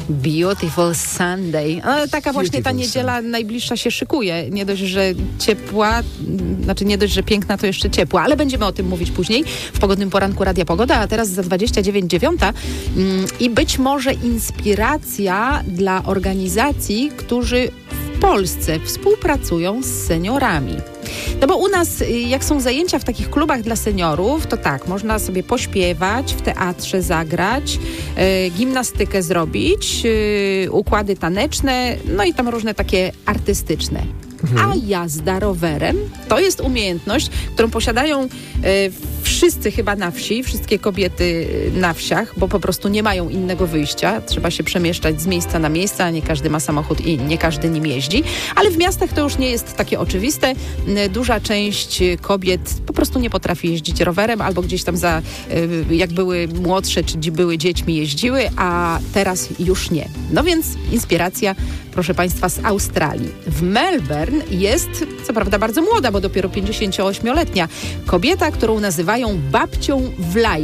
Beautiful Sunday. No, taka właśnie ta niedziela najbliższa się szykuje. Nie dość, że ciepła, nie dość, że piękna, to jeszcze ciepła, ale będziemy o tym mówić później w pogodnym poranku Radia Pogoda, a teraz za 29:09 i być może inspiracja dla organizacji, którzy w Polsce współpracują z seniorami. No bo u nas, jak są zajęcia w takich klubach dla seniorów, to tak, można sobie pośpiewać, w teatrze zagrać, gimnastykę zrobić, układy taneczne, no i tam różne takie artystyczne. A jazda rowerem to jest umiejętność, którą posiadają wszyscy chyba na wsi, wszystkie kobiety na wsiach, bo po prostu nie mają innego wyjścia. Trzeba się przemieszczać z miejsca na miejsce, a nie każdy ma samochód i nie każdy nim jeździ. Ale w miastach to już nie jest takie oczywiste. Duża część kobiet po prostu nie potrafi jeździć rowerem albo gdzieś tam jak były młodsze, czy były dziećmi jeździły, a teraz już nie. No więc inspiracja, proszę Państwa, z Australii. W Melbourne jest, co prawda bardzo młoda, bo dopiero 58-letnia kobieta, którą nazywają babcią w live.